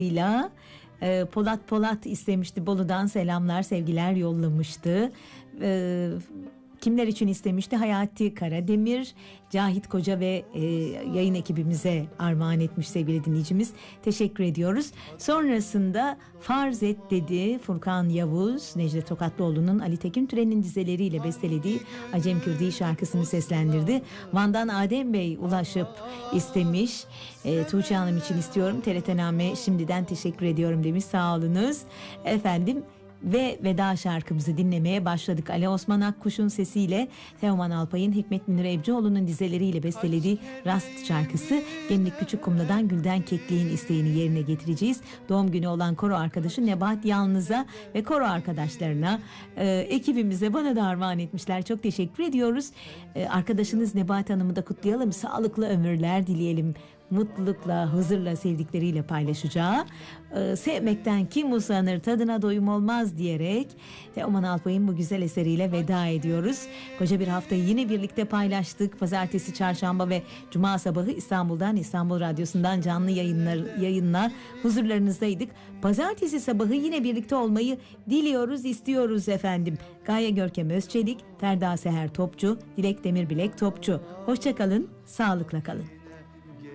Polat Polat istemişti. Bolu'dan selamlar, sevgiler yollamıştı. Kimler için istemişti? Hayati Karademir, Cahit Koca ve yayın ekibimize armağan etmiş sevgili dinleyicimiz. Teşekkür ediyoruz. Sonrasında Farz Et dedi Furkan Yavuz, Necdet Tokatlıoğlu'nun Ali Tekin Türen'in dizeleriyle bestelediği Acem Kürdi şarkısını seslendirdi. Van'dan Adem Bey ulaşıp istemiş. Tuğçe Hanım için istiyorum. TRT-Name şimdiden teşekkür ediyorum demiş. Sağ olunuz. Efendim, ve veda şarkımızı dinlemeye başladık. Ali Osman Akkuş'un sesiyle Teoman Alpay'ın Hikmet Münir Evcioğlu'nun dizeleriyle bestelediği Rast şarkısı. Gemlik Küçükkumlu'dan Gülden Kekliğin isteğini yerine getireceğiz. Doğum günü olan koro arkadaşı Nebahat Yalnız'a ve koro arkadaşlarına, ekibimize, bana da armağan etmişler. Çok teşekkür ediyoruz. Arkadaşınız Nebahat Hanım'ı da kutlayalım. Sağlıklı ömürler dileyelim. Mutlulukla, huzurla sevdikleriyle paylaşacağı, sevmekten kim usanır, tadına doyum olmaz diyerek Teoman Alpay'ın bu güzel eseriyle veda ediyoruz. Koca bir haftayı yine birlikte paylaştık. Pazartesi, çarşamba ve cuma sabahı İstanbul'dan, İstanbul Radyosu'ndan canlı yayınla huzurlarınızdaydık. Pazartesi sabahı yine birlikte olmayı diliyoruz, istiyoruz efendim. Gaye Görkem Özçelik, Ferda Seher Topçu, Dilek Demirbilek Topçu. Hoşça kalın, sağlıkla kalın.